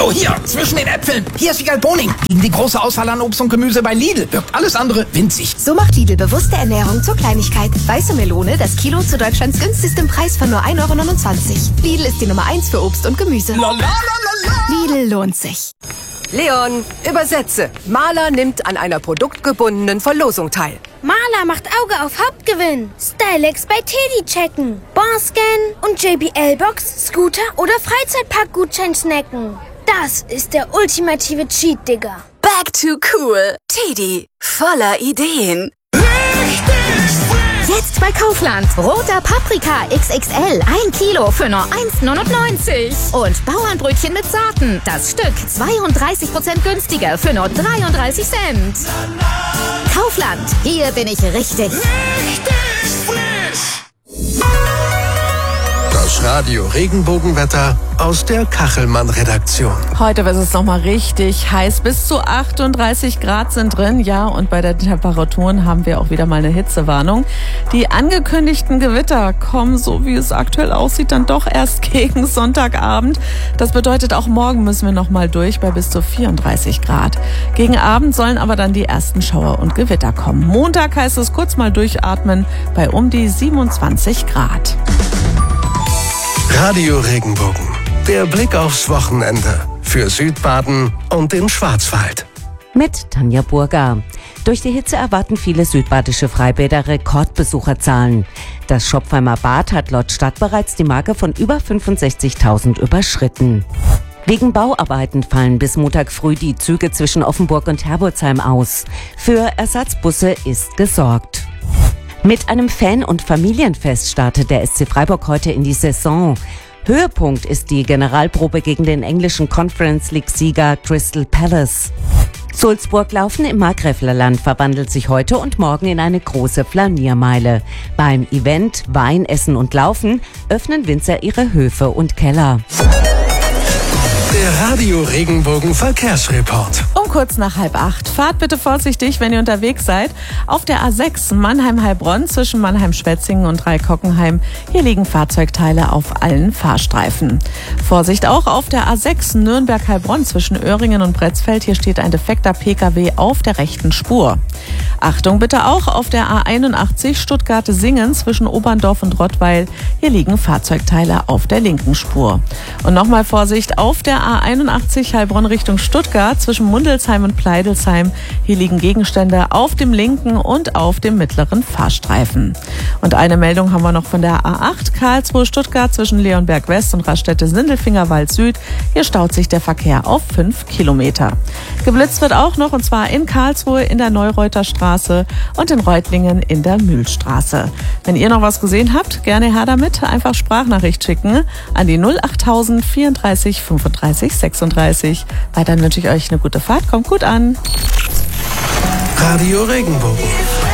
Hallo, hier, zwischen den Äpfeln. Hier ist Wiegald Boning. Gegen die große Auswahl an Obst und Gemüse bei Lidl wirkt alles andere winzig. So macht Lidl bewusste Ernährung zur Kleinigkeit. Weiße Melone, das Kilo zu Deutschlands günstigstem Preis von nur 1,29 €. Lidl ist die Nummer 1 für Obst und Gemüse. Lidl lohnt sich. Leon, übersetze. Maler nimmt an einer produktgebundenen Verlosung teil. Maler macht Auge auf Hauptgewinn. Stylex bei Teddy checken. Bonscan und JBL-Box, Scooter oder Freizeitpark-Gutschein snacken. Das ist der ultimative Cheat, Digga. Back to cool. Teddy, voller Ideen. Jetzt bei Kaufland. Roter Paprika XXL. 1 Kilo für nur 1,99 €. Und Bauernbrötchen mit Sorten. Das Stück 32% günstiger für nur 33 Cent. Kaufland. Hier bin ich richtig. Das Radio Regenbogenwetter aus der Kachelmann-Redaktion. Heute wird es nochmal richtig heiß. Bis zu 38 Grad sind drin. Ja, und bei den Temperaturen haben wir auch wieder mal eine Hitzewarnung. Die angekündigten Gewitter kommen, so wie es aktuell aussieht, dann doch erst gegen Sonntagabend. Das bedeutet, auch morgen müssen wir nochmal durch bei bis zu 34 Grad. Gegen Abend sollen aber dann die ersten Schauer und Gewitter kommen. Montag heißt es kurz mal durchatmen bei um die 27 Grad. Radio Regenbogen. Der Blick aufs Wochenende für Südbaden und den Schwarzwald. Mit Tanja Burger. Durch die Hitze erwarten viele südbadische Freibäder Rekordbesucherzahlen. Das Schopfheimer Bad hat laut Stadt bereits die Marke von über 65.000 überschritten. Wegen Bauarbeiten fallen bis Montag früh die Züge zwischen Offenburg und Herbolzheim aus. Für Ersatzbusse ist gesorgt. Mit einem Fan- und Familienfest startet der SC Freiburg heute in die Saison. Höhepunkt ist die Generalprobe gegen den englischen Conference League-Sieger Crystal Palace. Sulzburg-Laufen im Markgräflerland verwandelt sich heute und morgen in eine große Flaniermeile. Beim Event Wein, Essen und Laufen öffnen Winzer ihre Höfe und Keller. Der Radio Regenbogen Verkehrsreport. Um kurz nach 7:30. Fahrt bitte vorsichtig, wenn ihr unterwegs seid. Auf der A6 Mannheim-Heilbronn zwischen Mannheim-Schwetzingen und Dreikockenheim. Hier liegen Fahrzeugteile auf allen Fahrstreifen. Vorsicht auch auf der A6 Nürnberg-Heilbronn zwischen Öhringen und Bretzfeld. Hier steht ein defekter Pkw auf der rechten Spur. Achtung bitte auch auf der A81 Stuttgart-Singen zwischen Oberndorf und Rottweil. Hier liegen Fahrzeugteile auf der linken Spur. Und nochmal Vorsicht auf der A81 Heilbronn Richtung Stuttgart zwischen Mundelsheim und Pleidelsheim. Hier liegen Gegenstände auf dem linken und auf dem mittleren Fahrstreifen. Und eine Meldung haben wir noch von der A8 Karlsruhe Stuttgart zwischen Leonberg West und Raststätte-Sindelfingerwald Süd. Hier staut sich der Verkehr auf 5 Kilometer. Geblitzt wird auch noch, und zwar in Karlsruhe in der Neureuter Straße und in Reutlingen in der Mühlstraße. Wenn ihr noch was gesehen habt, gerne her damit. Einfach Sprachnachricht schicken an die 08000 34 35 36. Weiterhin wünsche ich euch eine gute Fahrt. Kommt gut an. Radio Regenbogen.